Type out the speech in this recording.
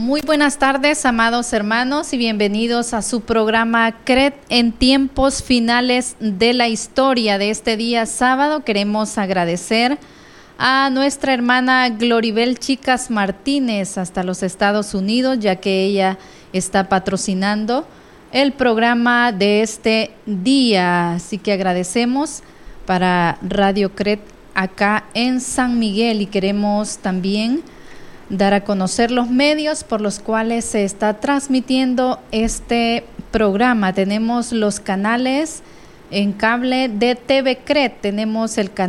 Muy buenas tardes, amados hermanos, y bienvenidos a su programa CRED en tiempos finales de la historia de este día sábado. Queremos agradecer a nuestra hermana Gloribel Chicas Martínez hasta los Estados Unidos, ya que ella está patrocinando el programa de este día. Así que agradecemos para Radio CRED acá en San Miguel, y queremos también dar a conocer los medios por los cuales se está transmitiendo este programa. Tenemos los canales en cable de TV CRED, tenemos el canal